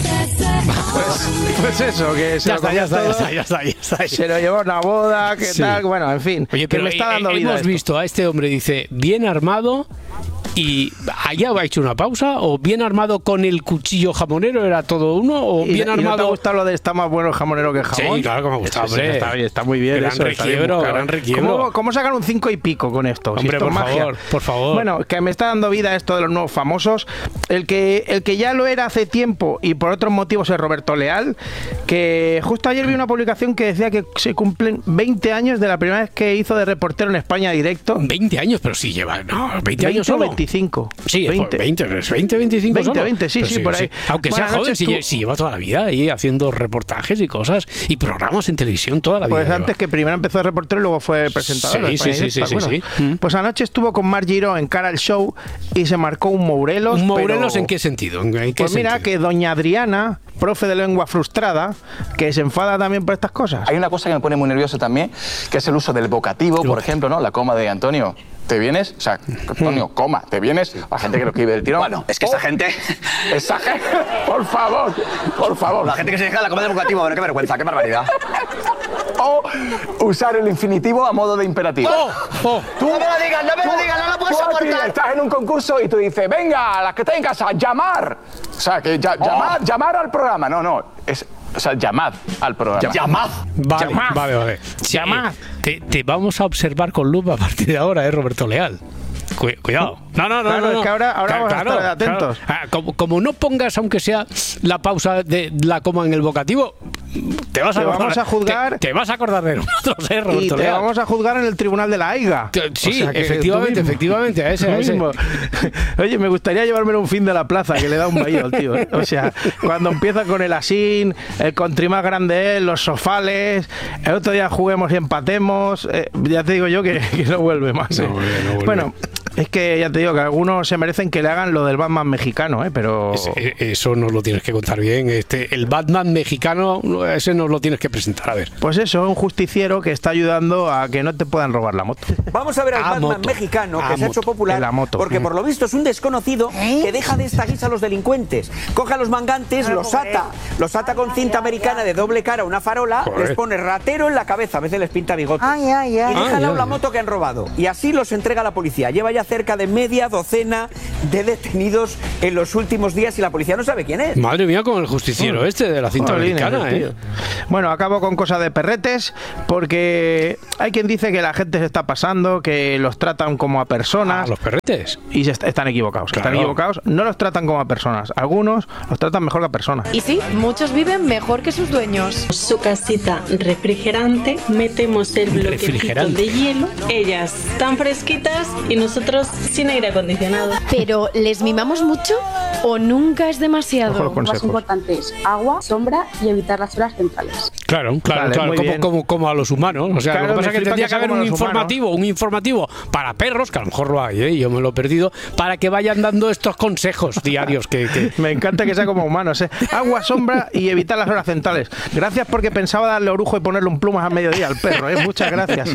Speaker 9: Pues eso, que se
Speaker 1: ya está.
Speaker 9: Se lo llevó a una boda, que tal, bueno, en fin.
Speaker 1: Oye,
Speaker 9: que
Speaker 1: pero
Speaker 9: me está dando vida
Speaker 1: hemos visto a este hombre, dice, bien armado. ¿Y allá ha hecho una pausa? ¿O bien armado con el cuchillo jamonero era todo uno? ¿O bien armado?
Speaker 9: ¿No te ha gustado lo de está más bueno el jamonero que el jamón?
Speaker 1: Sí, claro que me ha gustado, hombre.
Speaker 9: Está muy bien.
Speaker 1: Gran requiebro.
Speaker 9: ¿Cómo sacar un 5 y pico con esto?
Speaker 1: Hombre,
Speaker 9: si esto
Speaker 1: por favor.
Speaker 9: Bueno, que me está dando vida esto de los nuevos famosos. El que ya lo era hace tiempo y por otros motivos es Roberto Leal, que justo ayer vi una publicación que decía que se cumplen 20 años de la primera vez que hizo de reportero en España directo.
Speaker 1: 20 años, pero sí lleva, no, 20 años solo.
Speaker 9: 25.
Speaker 1: Sí, 20, 25 solo.
Speaker 9: 20, sí, por ahí.
Speaker 1: Aunque sea joven, si lleva toda la vida ahí haciendo reportajes y cosas y programas en televisión toda la vida.
Speaker 9: Pues antes que primero empezó de reportero y luego fue presentador.
Speaker 1: Sí.
Speaker 9: Pues anoche estuvo con Mar Giró en Cara al Show y se marcó un Mourelos.
Speaker 1: ¿Un Mourelos en qué sentido?
Speaker 9: Pues mira, que doña Adriana, profe de lengua frustrada, que se enfada también por estas cosas.
Speaker 21: Hay una cosa que me pone muy nervioso también, que es el uso del vocativo, por ejemplo, ¿no? La coma de Antonio. ¿Te vienes? O sea, Antonio, coma, ¿te vienes? La gente que lo escribe del tirón.
Speaker 8: Bueno, es que esa gente...
Speaker 21: Esa gente, por favor.
Speaker 8: La gente que se deja la coma del vocativo, bueno, qué vergüenza, qué barbaridad.
Speaker 21: O usar el infinitivo a modo de imperativo.
Speaker 8: Tú, no me lo digas, no lo puedo soportar.
Speaker 21: Estás en un concurso y tú dices, venga, las que tengas a llamar. O sea, que llamar al programa. No, es... O sea, llamad al programa.
Speaker 8: Llamad.
Speaker 1: Vale. Llamad. Te vamos a observar con lupa a partir de ahora, Roberto Leal. Cuidado. No.
Speaker 9: Es que ahora vamos a estar atentos.
Speaker 1: Como no pongas, aunque sea la pausa de la coma en el vocativo, te vas a
Speaker 9: juzgar.
Speaker 1: Te vas a acordar de nosotros, Roberto
Speaker 9: y te
Speaker 1: Leal.
Speaker 9: vamos a juzgar en el tribunal de la AIGA.
Speaker 1: Sí, o sea, efectivamente, a ese
Speaker 9: mismo. Oye, me gustaría llevármelo un fin de la plaza, que le da un vaído al tío. O sea, cuando empieza con el asín, el country más grande los sofales, el otro día juguemos y empatemos, ya te digo yo que no vuelve más.
Speaker 1: No vuelve.
Speaker 9: Bueno, es que ya te digo que algunos se merecen que le hagan lo del Batman mexicano, pero...
Speaker 1: Eso nos lo tienes que contar bien. El Batman mexicano ese nos lo tienes que presentar, a ver.
Speaker 9: Pues eso, un justiciero que está ayudando a que no te puedan robar la moto.
Speaker 3: Vamos a ver al Batman mexicano que se ha hecho popular porque por lo visto es un desconocido que deja de esta guisa a los delincuentes. Coge a los mangantes, los ata con cinta americana de doble cara, una farola, les pone ratero en la cabeza, a veces les pinta bigotes. Y deja la moto que han robado. Y así los entrega a la policía. Lleva ya cerca de media docena de detenidos en los últimos días y la policía no sabe quién es.
Speaker 1: Madre mía, con el justiciero de la cinta americana,
Speaker 9: Bueno, acabo con cosas de perretes, porque hay quien dice que la gente se está pasando, que los tratan como a personas.
Speaker 1: ¿Los perretes?
Speaker 9: Y están equivocados. Claro. Están equivocados. No los tratan como a personas. Algunos los tratan mejor que a personas.
Speaker 22: Y sí, muchos viven mejor que sus dueños.
Speaker 23: Su casita refrigerante, metemos el bloquecito de hielo, ellas tan fresquitas y nosotros sin aire acondicionado.
Speaker 22: Pero, ¿les mimamos mucho o nunca es demasiado?
Speaker 24: Lo más importante es agua, sombra y evitar las horas centrales.
Speaker 1: Claro, como a los humanos. O sea, lo que pasa es que tendría que haber un informativo para perros, que a lo mejor lo hay, yo me lo he perdido, para que vayan dando estos consejos diarios que...
Speaker 9: Me encanta que sea como humanos, Agua, sombra y evitar las horas centrales. Gracias, porque pensaba darle orujo y ponerle un plumas al mediodía al perro, Muchas gracias,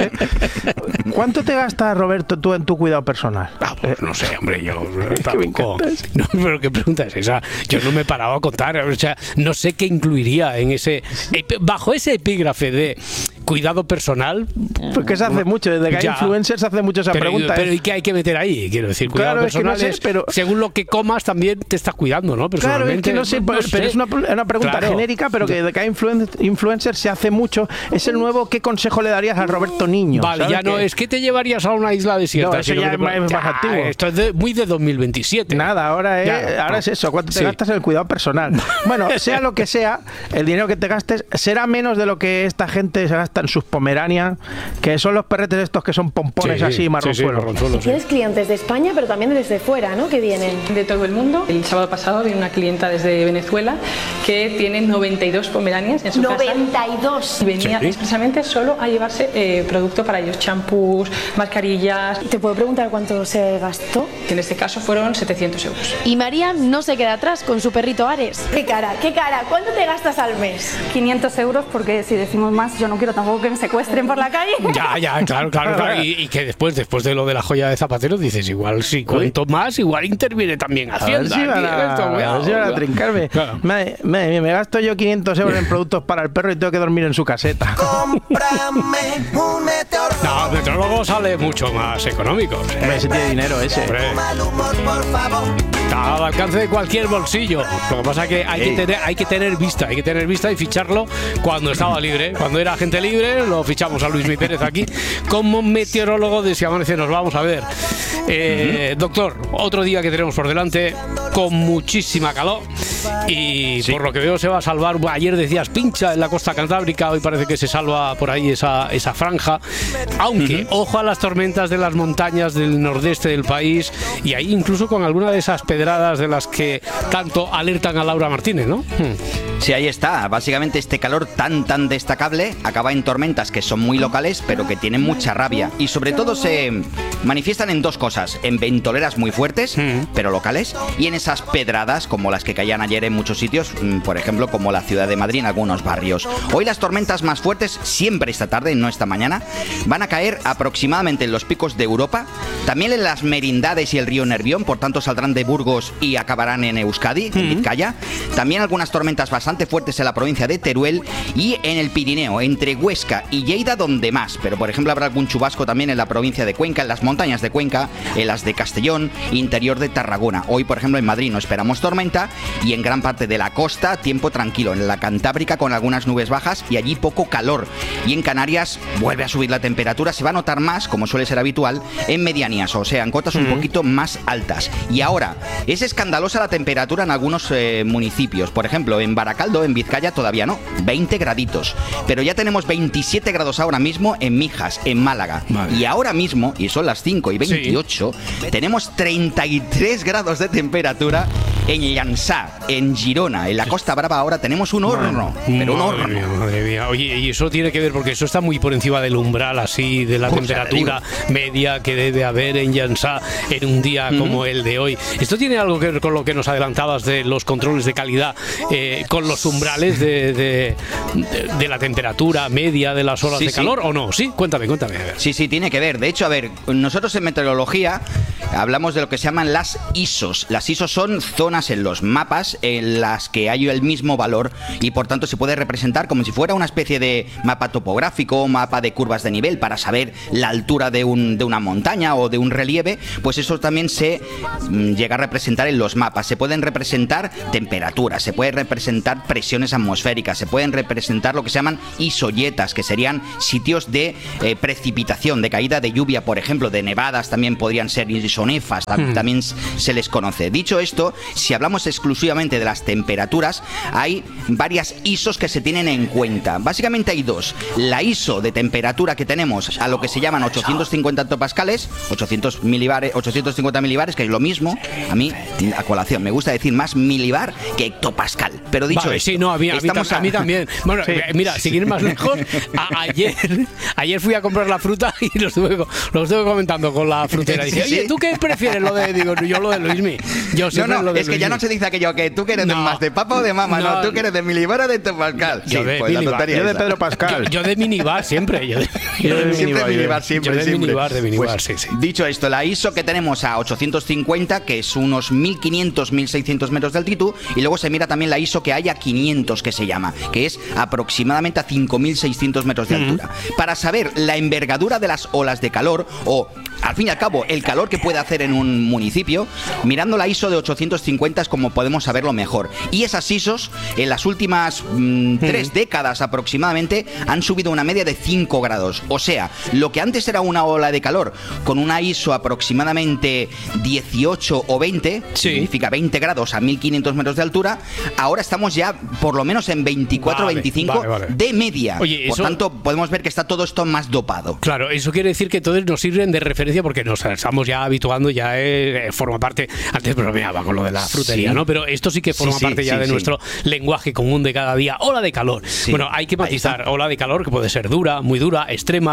Speaker 9: ¿Cuánto te gastas, Roberto, tú en tu cuidado personal?
Speaker 1: Pues no sé, hombre, yo tampoco... No, pero ¿qué pregunta es esa? Yo no me he parado a contar, o sea, no sé qué incluiría en ese... Bajo ese epígrafe de cuidado personal...
Speaker 9: Porque se hace mucho, desde que hay influencers se hace mucho esa pregunta.
Speaker 1: Pero ¿y qué hay que meter ahí? Quiero decir, cuidado personal es que no sé, pero según lo que comas también te estás cuidando, ¿no?
Speaker 9: Claro, es que no sé, pero es una pregunta genérica, pero que desde que hay influencers se hace mucho. Es el nuevo, ¿qué consejo le darías a Roberto Niño?
Speaker 1: Vale, ya no, es que te llevarías a una isla desierta.
Speaker 9: No, eso ya es más activo.
Speaker 1: Esto es muy de 2027.
Speaker 9: Nada, ahora es eso, ¿cuánto te gastas en el cuidado personal? Bueno, sea lo que sea, el dinero que te gastes será menos de lo que esta gente se gasta en sus Pomeranian, que son los perretes estos que son pompones así, marronzuelos.
Speaker 22: Tienes clientes de España, pero también desde fuera, ¿no? Que vienen
Speaker 24: de todo el mundo. El sábado pasado vino una clienta desde Venezuela que tiene 92 Pomeranians en su casa.
Speaker 22: 92.
Speaker 24: Y venía expresamente solo a llevarse producto para ellos, champús, mascarillas.
Speaker 22: ¿Te puedo preguntar cuánto se gastó?
Speaker 24: En este caso fueron 700 euros.
Speaker 22: Y María no se queda atrás con su perrito Ares. ¡Qué cara! ¿Cuánto te gastas al mes?
Speaker 24: 500 euros, porque si decimos más, yo no quiero tampoco que me secuestren por la calle.
Speaker 1: Ya, claro. Y que después de lo de la joya de Zapatero dices, igual si cuento más, igual interviene también Hacienda.
Speaker 9: A ver si van a trincarme. Claro. Me gasto yo 500 euros en productos para el perro y tengo que dormir en su caseta.
Speaker 1: ¡Cómprame un meteorólogo! No, el meteorólogo sale mucho más económico.
Speaker 9: Ese tiene dinero, ese.
Speaker 1: Está al alcance de cualquier bolsillo. Lo que pasa es que hay que tener vista y ficharlo cuando estaba libre. Cuando era gente libre, lo fichamos a Luis Mi Pérez aquí como meteorólogo de Si Amanece. Nos vamos a ver. Doctor, otro día que tenemos por delante con muchísima calor y por lo que veo se va a salvar. Ayer decías pincha en la costa cantábrica, hoy parece que se salva por ahí esa franja, aunque ojo a las tormentas de las montañas del nordeste del país, y ahí incluso con alguna de esas pedradas de las que tanto alertan a Laura Martínez, ¿no?
Speaker 8: Sí, ahí está. Básicamente este calor tan destacable acaba en tormentas que son muy locales, pero que tienen mucha rabia. Y sobre todo se manifiestan en dos cosas: en ventoleras muy fuertes, pero locales, y en esas pedradas como las que caían ayer en muchos sitios, por ejemplo, como la ciudad de Madrid en algunos barrios. Hoy las tormentas más fuertes, siempre esta tarde, no esta mañana, van a caer aproximadamente en los picos de Europa, también en las Merindades y el río Nervión, por tanto saldrán de Burgos y acabarán en Euskadi, en Vizcaya. También algunas tormentas bastante fuertes en la provincia de Teruel y en el Pirineo, entre Huesca y Lleida, donde más, pero por ejemplo habrá algún chubasco también en la provincia de Cuenca, en las montañas de Cuenca, en las de Castellón, interior de Tarragona. Hoy, por ejemplo, en Madrid no esperamos tormenta, y en gran parte de la costa tiempo tranquilo, en la Cantábrica con algunas nubes bajas y allí poco calor, y en Canarias vuelve a subir la temperatura, se va a notar más, como suele ser habitual, en medianías, o sea, en cotas un poquito más altas. Y ahora, es escandalosa la temperatura en algunos municipios, por ejemplo, en Baracaldo, en Vizcaya todavía no, 20 graditos, pero ya tenemos 27 grados ahora mismo en Mijas, en Málaga, y ahora mismo, y son las 5:28, tenemos 33 grados de temperatura En Llançà, en Girona, en la Costa Brava ahora tenemos un horno, pero un horno.
Speaker 1: Madre mía. Oye, y eso tiene que ver porque eso está muy por encima del umbral así de la temperatura media que debe haber en Llançà en un día como el de hoy. ¿Esto tiene algo que ver con lo que nos adelantabas de los controles de calidad, con los umbrales de la temperatura media de las olas de calor o no? Sí, cuéntame. A ver.
Speaker 8: Sí, tiene que ver. De hecho, a ver, nosotros en meteorología hablamos de lo que se llaman las ISOs. Las ISOs son zonas en los mapas en las que hay el mismo valor y por tanto se puede representar como si fuera una especie de mapa topográfico, mapa de curvas de nivel para saber la altura de una montaña o de un relieve. Pues eso también se llega a representar en los mapas. Se pueden representar temperaturas, se pueden representar presiones atmosféricas, se pueden representar lo que se llaman isoyetas, que serían sitios de precipitación, de caída de lluvia, por ejemplo, de nevadas también podrían ser isonefas, también se les conoce. Dicho esto, si hablamos exclusivamente de las temperaturas, hay varias ISOs que se tienen en cuenta. Básicamente hay dos. La ISO de temperatura que tenemos a lo que se llaman 850 hectopascales, 850 milibares, que es lo mismo. A mí, a colación, me gusta decir más milibar que hectopascal. Pero dicho esto,
Speaker 1: sí, no, a mí también. Bueno, mira, sin ir más lejos, ayer fui a comprar la fruta y lo estuve comentando con la frutera. Dice, oye, ¿tú qué prefieres? Digo, yo lo de Luismi. Yo siempre lo de
Speaker 8: es que Luismi. Ya no se dice aquello que tú que eres más de papa o de mama, no, tú que eres de milibar o de hectopascal.
Speaker 1: Yo de
Speaker 9: Pedro Pascal.
Speaker 1: Yo de minibar siempre. Yo
Speaker 8: de minibar siempre.
Speaker 1: Pues, sí.
Speaker 8: Dicho esto, la ISO que tenemos a 850, que es unos 1500, 1600 metros de altitud, y luego se mira también la ISO que hay a 500, que se llama, que es aproximadamente a 5600 metros de altura. Para saber la envergadura de las olas de calor, o al fin y al cabo el calor que puede hacer en un municipio, mirando la ISO de 850 es como podemos saberlo mejor. Y esas ISOs en las últimas 3 décadas aproximadamente han subido una media de 5 grados. O sea, lo que antes era una ola de calor con una ISO aproximadamente 18 o 20, significa 20 grados a 1500 metros de altura, ahora estamos ya por lo menos en 24 o 25 de media.
Speaker 1: Oye,
Speaker 8: por tanto, podemos ver que está todo esto más dopado.
Speaker 1: Claro, eso quiere decir que todos nos sirven de referencia porque nos estamos ya habituando, ya forma parte, antes bromeaba con lo de la frutería, ¿no? Pero esto sí que forma parte ya de nuestro lenguaje común de cada día. Ola de calor. Bueno, hay que matizar. Ola de calor que puede ser dura, muy dura, extrema.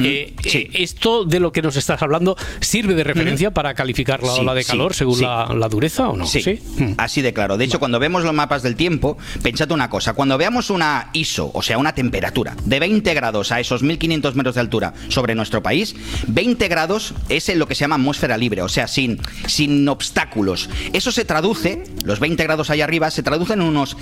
Speaker 1: ¿Esto de lo que nos estás hablando sirve de referencia para calificar la ola de calor según la dureza o no?
Speaker 8: Sí. Así de claro. De hecho, cuando vemos los mapas del tiempo, pensad una cosa. Cuando veamos una ISO, o sea, una temperatura de 20 grados a esos 1500 metros de altura sobre nuestro país, 20 grados es en lo que se llama atmósfera libre, o sea, sin obstáculos. Eso se traduce, los 20 grados allá arriba, se traducen en unos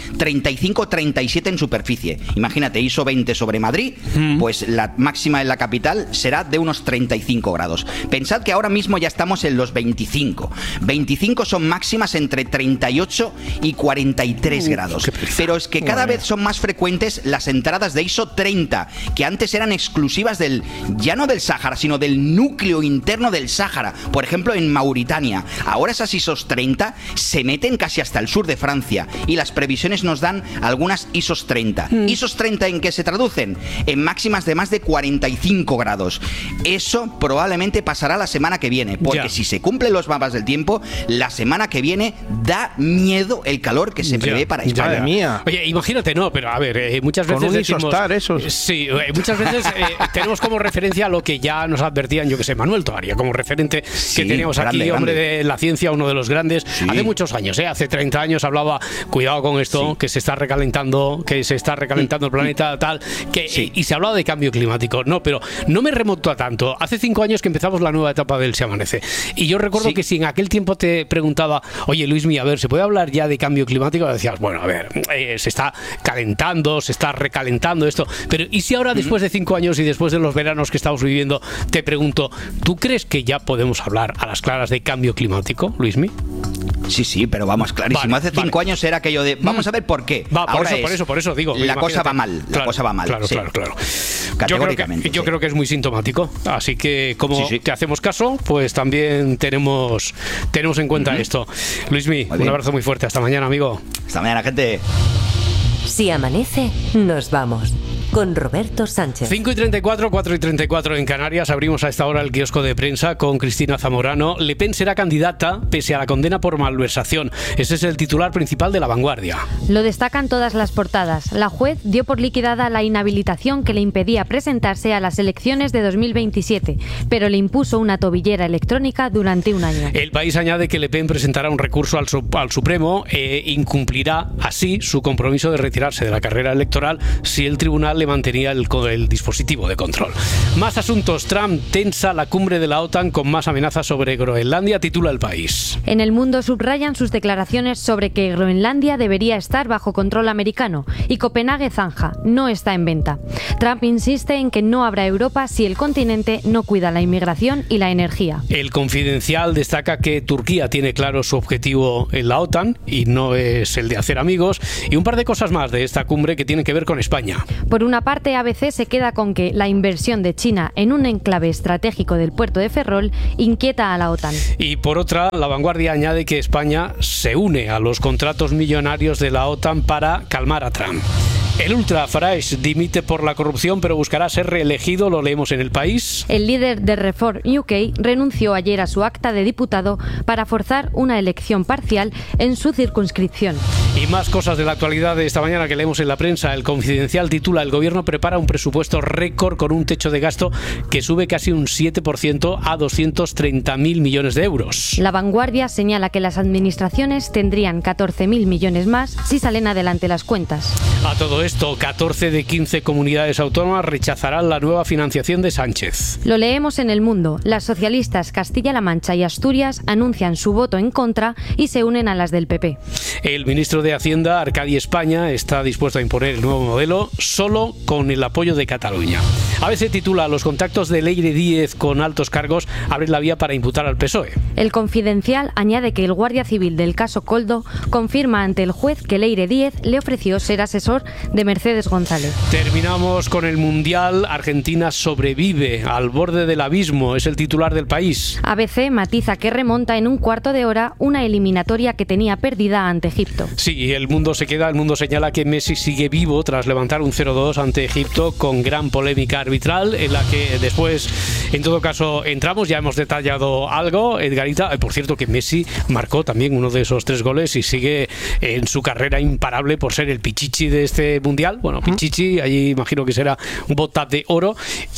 Speaker 8: 35-37 en superficie. Imagínate, ISO 20 sobre Madrid, pues la máxima en la capital será de unos 35 grados. Pensad que ahora mismo ya estamos en los 25. 25 son máximas entre 38 y 43 grados. Pero es que cada vez son más frecuentes las entradas de ISO 30, que antes eran exclusivas ya no del Sáhara, sino del núcleo interno del Sáhara. Por ejemplo, en Mauritania. Ahora esas ISOs 30 se meten casi hasta el sur de Francia y las previsiones nos dan algunas ISOs 30. ¿ISOs 30 en qué se traducen? En máximas de más de 45 grados. Eso probablemente pasará la semana que viene, porque si se cumplen los mapas del tiempo, la semana que viene da miedo el calor que se prevé para España.
Speaker 9: Madre mía.
Speaker 1: Oye, imagínate, no, pero a ver, muchas veces
Speaker 9: con un
Speaker 1: decimos,
Speaker 9: isostar, esos.
Speaker 1: Sí, muchas veces tenemos como referencia lo que ya nos advertían, yo que sé, Manuel Toaria, como referente que teníamos aquí, hombre de la ciencia, uno de los grandes, hace muchos años, hace 30 años hablaba, cuidado con esto, que se está recalentando, el planeta, tal, y se hablaba de cambio climático. No, pero no me remonto a tanto. Hace 5 años que empezamos la nueva etapa del Se Amanece. Y yo recuerdo que si en aquel tiempo te preguntaba, oye, Luismi, a ver, ¿se puede hablar ya de cambio climático? Decías, bueno, a ver, se está calentando, se está recalentando esto. Pero ¿y si ahora, después de 5 años y después de los veranos que estamos viviendo, te pregunto, ¿tú crees que ya podemos hablar a las claras de cambio climático, Luismi?
Speaker 8: Sí, pero vamos, clarísimo. Hace 5 años era aquello de, vamos a ver por qué.
Speaker 1: Por eso digo.
Speaker 8: La cosa va mal,
Speaker 1: Claro.
Speaker 8: Categóricamente.
Speaker 1: Yo creo que es muy sintomático. Así que, como te hacemos caso, pues también tenemos en cuenta esto. Luismi, un abrazo muy fuerte. Hasta mañana, amigo.
Speaker 8: Hasta mañana, gente.
Speaker 7: Si amanece, nos vamos. con Roberto Sánchez.
Speaker 1: 5:34, 4:34 en Canarias. Abrimos a esta hora el kiosco de prensa con Cristina Zamorano. Le Pen será candidata pese a la condena por malversación. Ese es el titular principal de La Vanguardia.
Speaker 2: Lo destacan todas las portadas. La juez dio por liquidada la inhabilitación que le impedía presentarse a las elecciones de 2027, pero le impuso una tobillera electrónica durante un año.
Speaker 1: El País añade que Le Pen presentará un recurso al Supremo e incumplirá así su compromiso de retirarse de la carrera electoral si el tribunal le mantenía el dispositivo de control. Más asuntos. Trump tensa la cumbre de la OTAN con más amenazas sobre Groenlandia, titula El País.
Speaker 2: En El Mundo subrayan sus declaraciones sobre que Groenlandia debería estar bajo control americano y Copenhague zanja, no está en venta. Trump insiste en que no habrá Europa si el continente no cuida la inmigración y la energía.
Speaker 1: El Confidencial destaca que Turquía tiene claro su objetivo en la OTAN y no es el de hacer amigos, y un par de cosas más de esta cumbre que tienen que ver con España.
Speaker 2: Por una parte, ABC se queda con que la inversión de China en un enclave estratégico del puerto de Ferrol inquieta a la OTAN.
Speaker 1: Y por otra, La Vanguardia añade que España se une a los contratos millonarios de la OTAN para calmar a Trump. El ultra Farage dimite por la corrupción, pero buscará ser reelegido, lo leemos en El País.
Speaker 2: El líder de Reform UK renunció ayer a su acta de diputado para forzar una elección parcial en su circunscripción.
Speaker 1: Y más cosas de la actualidad de esta mañana que leemos en la prensa. El Confidencial titula: el gobierno prepara un presupuesto récord con un techo de gasto que sube casi un 7% a 230.000 millones de euros.
Speaker 2: La Vanguardia señala que las administraciones tendrían 14.000 millones más si salen adelante las cuentas.
Speaker 1: A todo esto, 14 de 15 comunidades autónomas rechazarán la nueva financiación de Sánchez.
Speaker 2: Lo leemos en El Mundo. Las socialistas Castilla-La Mancha y Asturias anuncian su voto en contra y se unen a las del PP.
Speaker 1: El ministro de Hacienda, Arcadi España, está dispuesto a imponer el nuevo modelo solo con el apoyo de Cataluña. ABC titula: los contactos de Leire Díez con altos cargos abren la vía para imputar al PSOE.
Speaker 2: El Confidencial añade que el guardia civil del caso Koldo confirma ante el juez que Leire Díez le ofreció ser asesor de Mercedes González.
Speaker 1: Terminamos con el Mundial. Argentina sobrevive al borde del abismo, es el titular del País.
Speaker 2: ABC matiza que remonta en un cuarto de hora una eliminatoria que tenía perdida ante Egipto.
Speaker 1: Sí, el mundo señala que Messi sigue vivo tras levantar un 0-2 ante Egipto con gran polémica arbitral, en la que después, en todo caso, entramos. Ya hemos detallado algo, Edgarita. Por cierto, que Messi marcó también uno de esos 3 goles y sigue en su carrera imparable por ser el pichichi de este Mundial. Bueno, pichichi, allí imagino que será un bota de oro,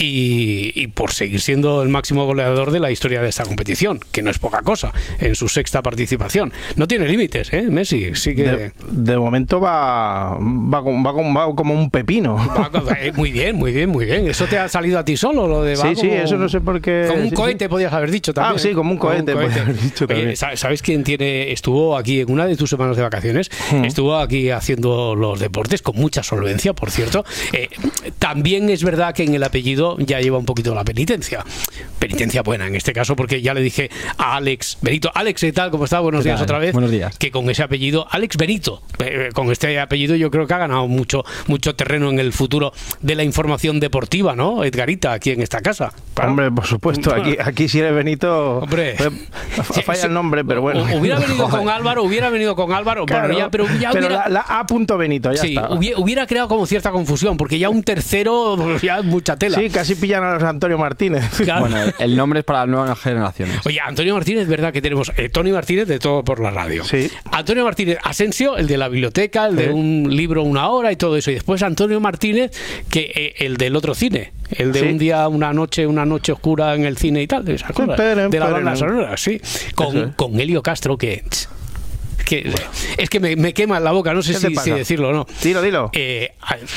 Speaker 1: y por seguir siendo el máximo goleador de la historia de esta competición, que no es poca cosa, en su 6ª participación. No tiene límites, Messi. Sí que...
Speaker 9: de momento va como un pepino.
Speaker 1: Muy bien. ¿Eso te ha salido a ti solo? Lo de
Speaker 9: sí, eso no sé por qué.
Speaker 1: Como un cohete, podías haber dicho también.
Speaker 9: Sí, como un cohete. Podías haber dicho también.
Speaker 1: Oye, ¿sabes quién estuvo aquí en una de tus semanas de vacaciones? Estuvo aquí haciendo los deportes con mucha solvencia, por cierto. También es verdad que en el apellido ya lleva un poquito la penitencia. Penitencia buena en este caso, porque ya le dije a Alex Benito. Alex, ¿qué tal? ¿Cómo está? Buenos días otra vez.
Speaker 4: Buenos días.
Speaker 1: Que con ese apellido, Alex Benito, con este apellido yo creo que ha ganado mucho terreno en el futuro de la información deportiva, ¿no, Edgarita, aquí en esta casa?
Speaker 9: Hombre, por supuesto, aquí si eres Benito,
Speaker 1: hombre,
Speaker 9: falla el nombre, pero bueno.
Speaker 1: Hubiera venido con Álvaro,
Speaker 9: claro,
Speaker 1: bueno, pero hubiera,
Speaker 9: la A. Benito, ya está.
Speaker 1: Hubiera creado como cierta confusión, porque ya un tercero, ya es mucha tela.
Speaker 9: Sí, casi pillan a los Antonio Martínez.
Speaker 4: Claro. Bueno, el nombre es para las nuevas generaciones.
Speaker 1: Oye, Antonio Martínez, verdad que tenemos Tony Martínez de Todo por la Radio.
Speaker 9: Sí.
Speaker 1: Antonio Martínez Asensio, el de la biblioteca, el de un libro, una hora y todo eso. Y después Antonio Martínez, que el del otro cine, el de un día, una noche oscura en el cine y tal, ¿se acuerdan? De la banda sonora, sí. Con Helio Castro, que es que me quema en la boca, no sé si decirlo o no.
Speaker 9: Dilo.
Speaker 1: Que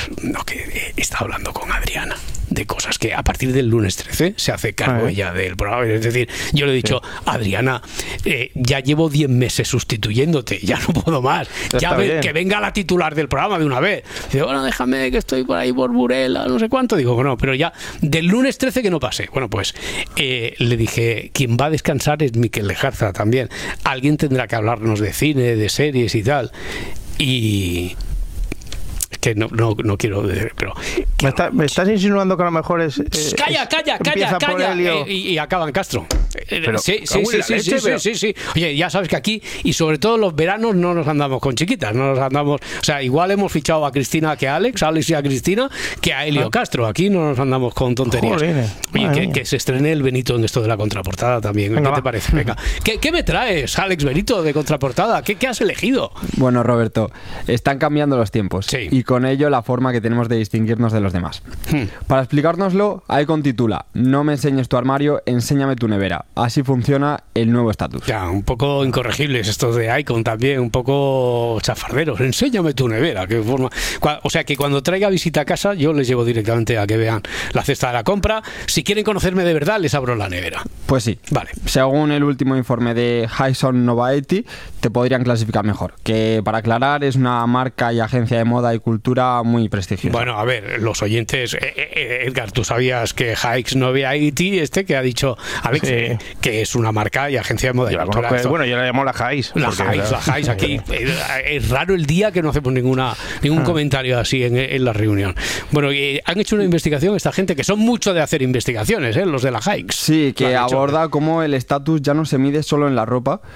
Speaker 1: he estado hablando con Adriana de cosas que a partir del lunes 13 se hace cargo ella del programa. Es decir, yo le he dicho, Adriana, ya llevo 10 meses sustituyéndote, ya no puedo más. Que venga la titular del programa de una vez. Dice, bueno, déjame que estoy por ahí por Burela, no sé cuánto. Digo, bueno, pero ya del lunes 13 que no pase. Bueno, pues le dije, quien va a descansar es Miquel Lejarza también. Alguien tendrá que hablarnos de cine, de series y tal. Y... que no quiero decir, pero...
Speaker 9: ¿Me estás insinuando que a lo mejor es...
Speaker 1: Calla. Y acaba en Castro. Sí. Oye, ya sabes que aquí, y sobre todo los veranos, no nos andamos con chiquitas, no nos andamos... O sea, igual hemos fichado a Cristina que a Alex y a Cristina que a Helio Castro. Aquí no nos andamos con tonterías. Oye, que se estrene el Benito en esto de la contraportada también. ¿Qué te parece? Venga. ¿Qué me traes, Alex Benito, de contraportada? ¿Qué has elegido?
Speaker 4: Bueno, Roberto, están cambiando los tiempos y con ello la forma que tenemos de distinguirnos de los demás. Para explicárnoslo, Icon titula: no me enseñes tu armario, enséñame tu nevera. Así funciona el nuevo estatus.
Speaker 1: Ya, un poco incorregibles estos de Icon también, un poco chafarderos. Enséñame tu nevera. ¿Qué forma? O sea, que cuando traiga visita a casa, yo les llevo directamente a que vean la cesta de la compra. Si quieren conocerme de verdad, les abro la nevera.
Speaker 4: Pues sí.
Speaker 1: Vale.
Speaker 4: Según el último informe de Hyson Novaety, te podrían clasificar mejor. Que, para aclarar, es una marca y agencia de moda y cultura muy prestigiosa.
Speaker 1: Bueno, a ver, los oyentes, Edgar, ¿tú sabías que Hyson Novaety, que ha dicho Alex, que es una marca y agencia de moda y cultura?
Speaker 9: Bueno, yo la llamo la Hyson.
Speaker 1: La Hyson aquí. Es raro el día que no hacemos ningún comentario así en la reunión. Bueno, han hecho una investigación esta gente, que son mucho de hacer investigaciones, los de la Hyson.
Speaker 4: Sí, que aborda cómo el estatus ya no se mide solo en la ropa,